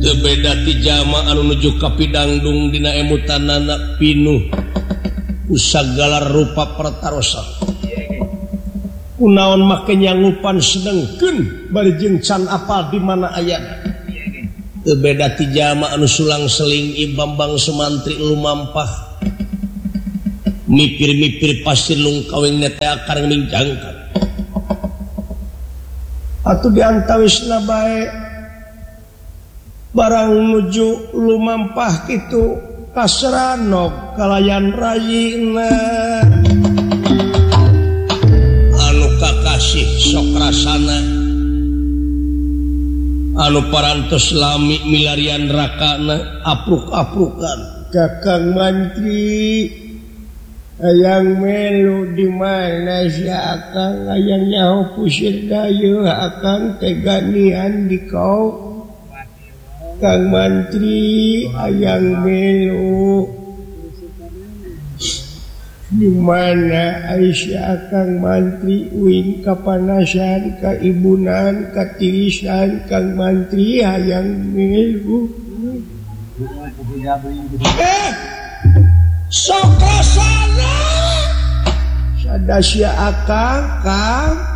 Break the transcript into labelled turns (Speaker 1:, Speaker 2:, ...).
Speaker 1: beda ti jama anu nuju ka pidangdung dina emutanana pinuh usagala rupa pertarosan kunaon make nyangupan sedengkeun bari jeung can apal di mana ayana teu beda ti jama anu sulang seling I Bambang Sumantri lumampah mipir-mipir pasti lung kaweng teh akar minjangkan atuh diantawisna bae barang nuju lumampah kitu kasranok kalayan rayina anu kakasih sok rasana anu parantos lami milarian rakana apruk-aprukan Kakang Mantri ayang melu di mana si akang ayang nyaho pusir dayu akang teganian di kau Kang Mantri ayang melu di mana Aisyah Kang Mantri uing kapanasan ka ibunan katirisan Kang Mantri ayang melu sok sana sadasya akang Kang